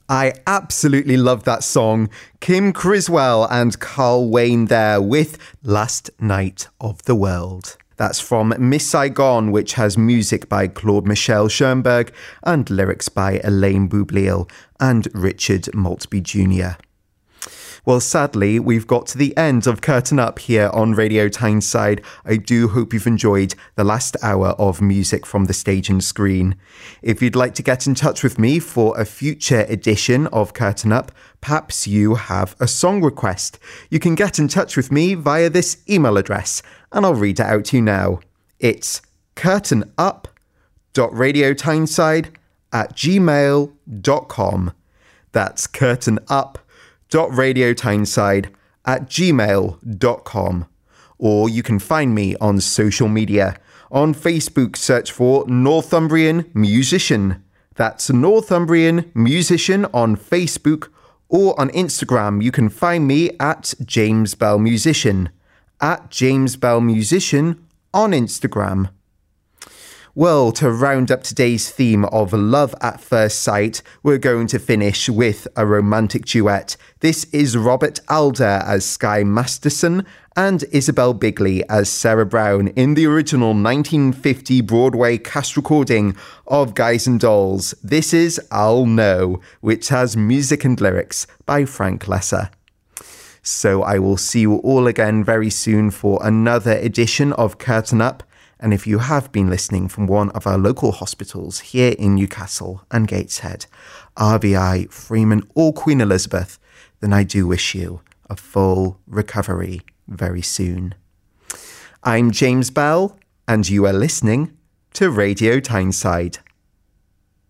I absolutely love that song. Kim Criswell and Carl Wayne there with Last Night of the World. That's from Miss Saigon, which has music by Claude Michel Schoenberg and lyrics by Elaine Boublil and Richard Maltby Jr. Well, sadly, we've got to the end of Curtain Up here on Radio Tyneside. I do hope you've enjoyed the last hour of music from the stage and screen. If you'd like to get in touch with me for a future edition of Curtain Up, perhaps you have a song request, you can get in touch with me via this email address, and I'll read it out to you now. It's curtainup.radiotyneside@gmail.com. That's curtainup.radiotyneside@gmail.com. Or you can find me on social media. On Facebook, search for Northumbrian Musician. That's Northumbrian Musician on Facebook. Or on Instagram, you can find me at James Bell Musician. At James Bell Musician on Instagram. Well, to round up today's theme of love at first sight, we're going to finish with a romantic duet. This is Robert Alder as Sky Masterson and Isabel Bigley as Sarah Brown in the original 1950 Broadway cast recording of Guys and Dolls. This is I'll Know, which has music and lyrics by Frank Lesser. So I will see you all again very soon for another edition of Curtain Up. And if you have been listening from one of our local hospitals here in Newcastle and Gateshead, RVI, Freeman or Queen Elizabeth, then I do wish you a full recovery very soon. I'm James Bell, and you are listening to Radio Tyneside.